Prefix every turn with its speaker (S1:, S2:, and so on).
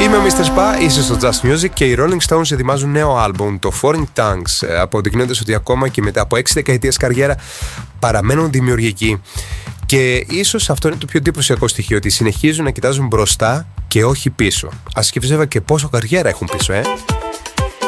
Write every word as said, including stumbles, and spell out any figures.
S1: Είμαι ο μίστερ Spa, είσαι στο Just Music και οι Rolling Stones ετοιμάζουν νέο άλμπουμ, το Foreign Tongues, αποδεικνύοντας ότι ακόμα και μετά από έξι δεκαετίες καριέρα παραμένουν δημιουργικοί. Και ίσως αυτό είναι το πιο εντυπωσιακό στοιχείο, ότι συνεχίζουν να κοιτάζουν μπροστά και όχι πίσω. Ας σκεφτείς βέβαια και πόσο καριέρα έχουν πίσω, ε!